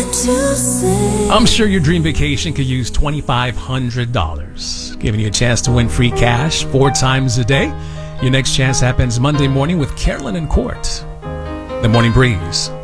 I'm sure your dream vacation could use $2,500. Giving you a chance to win free cash 4 times a day. Your next chance happens Monday morning with Carolyn and Court. The Morning Breeze.